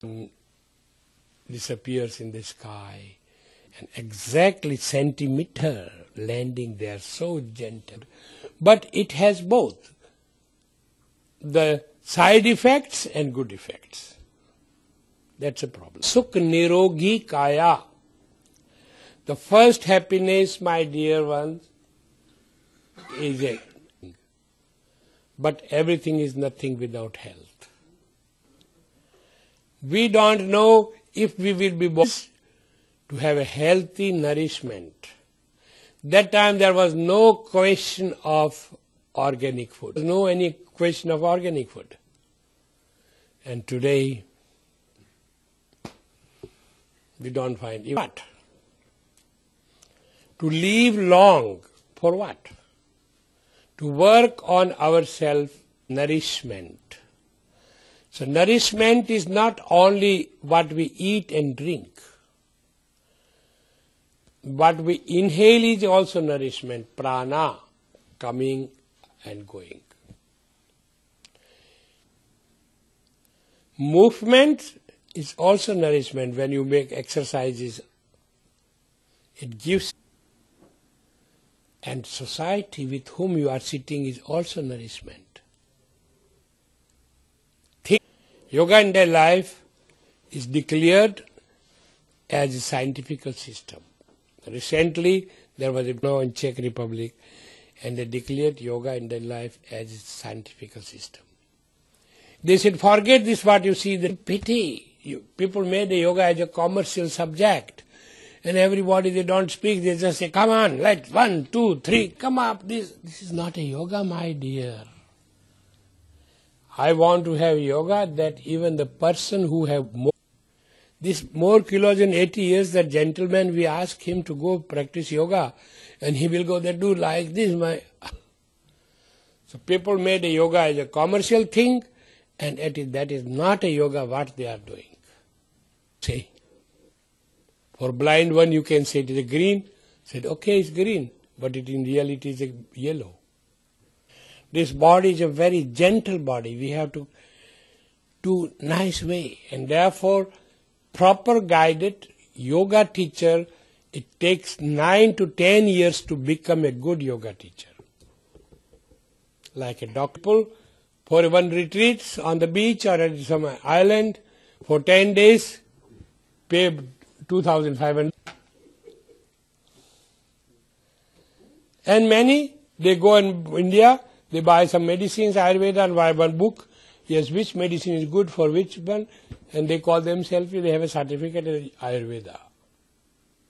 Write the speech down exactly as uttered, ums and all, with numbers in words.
disappears in the sky, and exactly centimeter landing there, so gentle. But it has both the side effects and good effects. That's a problem. Sukh nirogi kaya. The first happiness, my dear ones, is a. But everything is nothing without health. We don't know if we will be born to have a healthy nourishment. That time there was no question of organic food. There was no any question of organic food. And today, we don't find it. What? To live long, for what? To work on our self-nourishment. So nourishment is not only what we eat and drink. What we inhale is also nourishment, prana, coming and going. Movement is also nourishment. When you make exercises, it gives. And society with whom you are sitting is also nourishment. Think. Yoga in their life is declared as a scientific system. Recently, there was a law in Czech Republic, and they declared yoga in their life as a scientific system. They said, forget this, what you see, the pity. You, people made the yoga as a commercial subject. And everybody, they don't speak, they just say, come on, let's, one, two, three, come up. This, this is not a yoga, my dear. I want to have yoga that even the person who have more, this more kilos in eighty years, that gentleman, we ask him to go practice yoga, and he will go there, do like this. My. So people made a yoga as a commercial thing, and it is, that is not a yoga what they are doing. Say. For blind one, you can say it is a green. Said, okay, it's green, but it in reality is a yellow. This body is a very gentle body. We have to do nice way, and therefore, proper guided yoga teacher, it takes nine to ten years to become a good yoga teacher. Like a doctor, for one retreat on the beach or at some island, for ten days, pay two thousand five hundred. And many, they go in India, they buy some medicines, Ayurveda, and buy one book. Yes, which medicine is good for which one, and they call themselves, they have a certificate in Ayurveda.